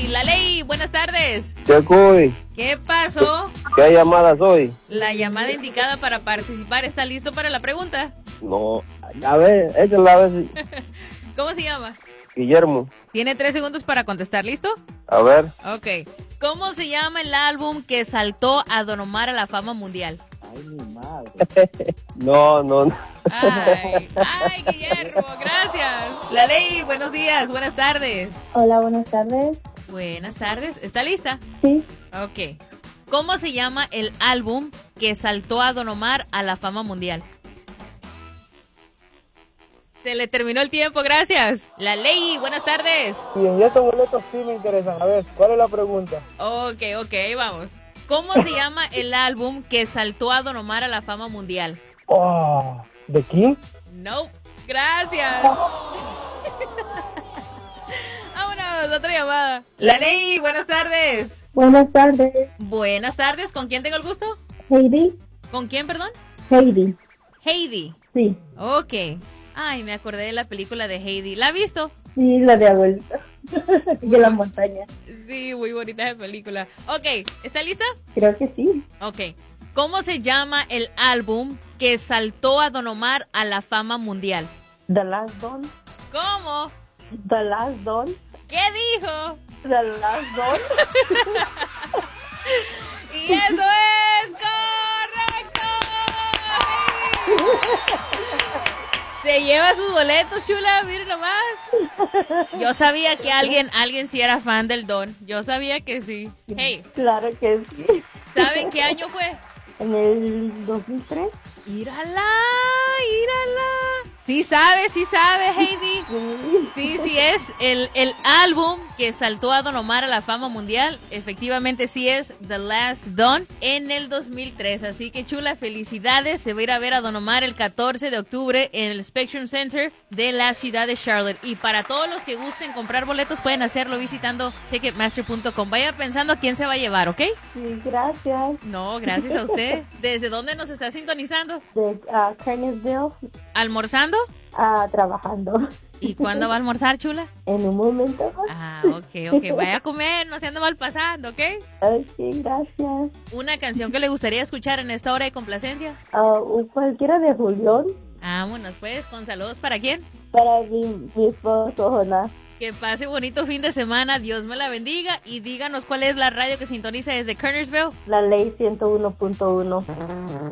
La Ley, buenas tardes. ¿Qué cuy? ¿Qué pasó? ¿Qué llamadas hoy? La llamada indicada para participar. ¿Está listo para la pregunta? No, a ver, échala a ver si... ¿Cómo se llama? Guillermo, Tiene 3 segundos para contestar. ¿Listo? a ver. Ok. ¿Cómo se llama el álbum que saltó a Don Omar a la fama mundial? Ay, mi madre. No. Ay, Guillermo, gracias. La Ley, buenos días, buenas tardes. Hola, buenas tardes. Buenas tardes. ¿Está lista? Sí, Ok. ¿Cómo se llama el álbum que saltó a Don Omar a la fama mundial? Se le terminó el tiempo, gracias. La Ley, buenas tardes. Bien, y estos boletos sí me interesan. A ver, ¿cuál es la pregunta? Ok, vamos. ¿Cómo se llama el álbum que saltó a Don Omar a la fama mundial? Oh, ¿de quién? No, gracias. Vámonos, otra llamada. La Ley, buenas tardes. buenas tardes. Buenas tardes, ¿con quién tengo el gusto? Heidi. ¿Con quién, perdón? Heidi. Heidi. Sí, Ok. Ay, me acordé de la película de Heidi. ¿La ha visto? sí, la de abuelita. De la montaña. Sí, muy bonita esa película. Ok, ¿está lista? Creo que sí. Ok. ¿Cómo se llama el álbum que saltó a Don Omar a la fama mundial? The Last Dawn. ¿Cómo? The Last Dawn. ¿Qué dijo? The Last Dawn. Y eso es correcto. Se lleva sus boletos, chula, miren nomás. Yo sabía que alguien sí era fan del Don. Yo sabía que sí. Hey, Claro que sí. ¿saben qué año fue? En el 2003. ¡Írala! Sí sabe, Heidi. Sí, es el álbum que saltó a Don Omar a la fama mundial. Efectivamente, sí es The Last Don en el 2003. Así que, chula, felicidades. Se va a ir a ver a Don Omar el 14 de octubre en el Spectrum Center de la ciudad de Charlotte. Y para todos los que gusten comprar boletos, pueden hacerlo visitando ticketmaster.com. Vaya pensando a quién se va a llevar, ¿ok? Sí, gracias. No, gracias a usted. ¿Desde dónde nos está sintonizando? De Kernersville, ¿Almorzando? trabajando. ¿Y cuándo va a almorzar, chula? En un momento más. Ah, ok. Vaya a comer, no se ande mal pasando, ¿ok? Ok, gracias. ¿Una canción que le gustaría escuchar en esta hora de complacencia? Cualquiera de Julián. Vámonos, pues, con saludos para quién. Para mi esposo, Jonás. Que pase bonito fin de semana, Dios me la bendiga. Y díganos cuál es la radio que sintoniza desde Kernersville. La ley 101.1.